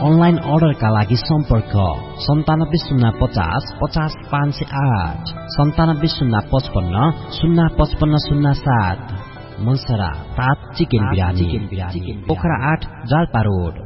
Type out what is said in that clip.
Online अर्डरका लागि सम्पर्क 970550 50508 970550 05507। मलसरा 7 चिकन बिरानी पोखरा 8 जाल्पा रोड।